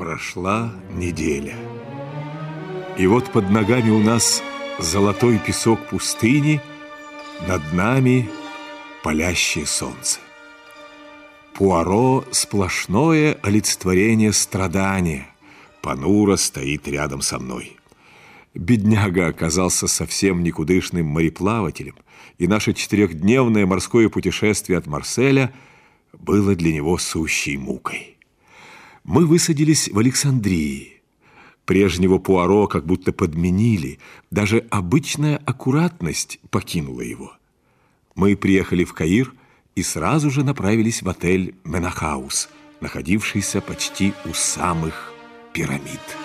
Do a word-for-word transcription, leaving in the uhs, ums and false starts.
Прошла неделя. И вот под ногами у нас золотой песок пустыни, над нами палящее солнце. Пуаро — сплошное олицетворение страдания, понуро стоит рядом со мной. Бедняга оказался совсем никудышным мореплавателем, и наше четырехдневное морское путешествие от Марселя было для него сущей мукой. Мы высадились в Александрии. Прежнего Пуаро как будто подменили, даже обычная аккуратность покинула его. Мы приехали в Каир и сразу же направились в отель «Менахаус», находившийся почти у самых пирамид.